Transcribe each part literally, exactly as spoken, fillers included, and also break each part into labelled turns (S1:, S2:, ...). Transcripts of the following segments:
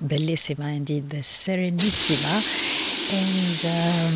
S1: Bellissima indeed, the Serenissima. And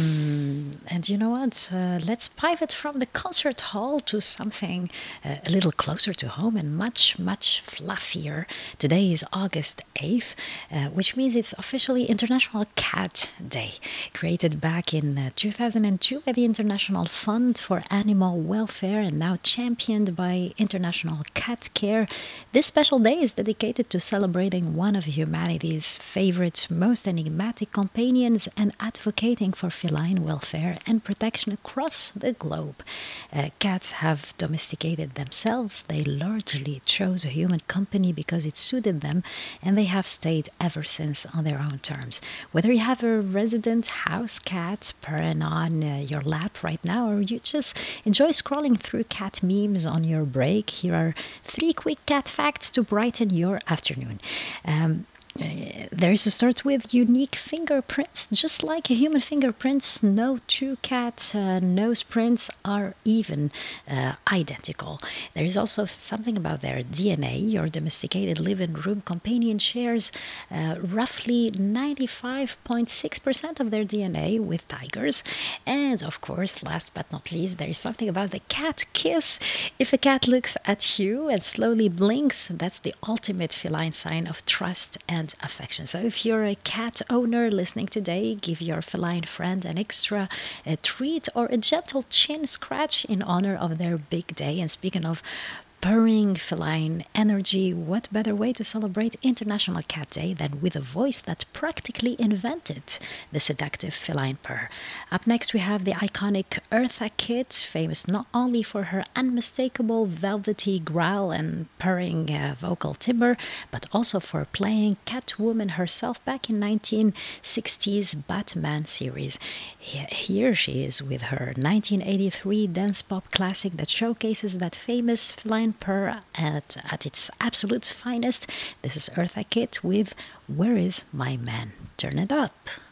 S1: um, and you know what? Uh, let's pivot from the concert hall to something uh, a little closer to home and much much fluffier. Today is August eighth, uh, which means it's officially International Cat Day, created back in uh, two thousand two by the International Fund for Animal Welfare and now championed by International Cat Care. This special day is dedicated to celebrating one of humanity's favorite, most enigmatic companions and advocating for feline welfare and protection across the globe. Uh, cats have domesticated themselves. They largely chose a human company because it suited them, and they have stayed ever since on their own terms. Whether you have a resident house cat purring on uh, your lap right now, or you just enjoy scrolling through cat memes on your break, here are three quick cat facts to brighten your afternoon. Um, Uh, there's a start with unique fingerprints. Just like a human fingerprints, no two cat uh, nose prints are even uh, identical. There is also something about their D N A. Your domesticated living room companion shares uh, roughly ninety-five point six percent of their D N A with tigers. And of course, last but not least, there is something about the cat kiss. If a cat looks at you and slowly blinks, that's the ultimate feline sign of trust and affection. So if you're a cat owner listening today, give your feline friend an extra a treat or a gentle chin scratch in honor of their big day. And speaking of purring feline energy, what better way to celebrate International Cat Day than with a voice that practically invented the seductive feline purr. Up next, we have the iconic Eartha Kitt, famous not only for her unmistakable velvety growl and purring uh, vocal timbre, but also for playing Catwoman herself back in nineteen sixties Batman series. Here she is with her nineteen eighty-three dance pop classic that showcases that famous feline purr at, at its absolute finest. This is Eartha Kitt with Where Is My Man? Turn it up.